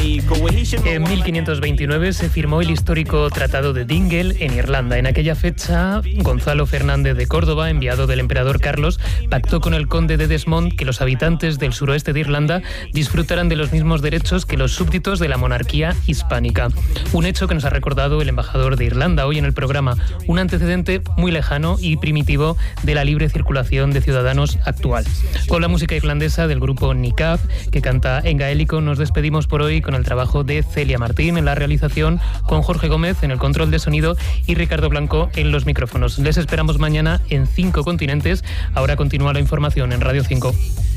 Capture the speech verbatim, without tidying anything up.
En mil quinientos veintinueve se firmó el histórico Tratado de Dingle en Irlanda. En aquella fecha, Gonzalo Fernández de Córdoba, enviado del emperador Carlos, pactó con el conde de Desmond que los habitantes del suroeste de Irlanda disfrutaran de los mismos derechos que los súbditos de la monarquía hispánica. Un hecho que nos ha recordado el embajador de Irlanda hoy en el programa, un antecedente muy lejano y primitivo de la libre circulación de ciudadanos actual. Con la música irlandesa del grupo Nicab, que canta en gaélico, nos despedimos por hoy con el trabajo de Celia Martín en la realización, con Jorge Gómez en el control de sonido y Ricardo Blanco en los micrófonos. Les esperamos mañana en Cinco Continentes. Ahora continúa la información en Radio cinco.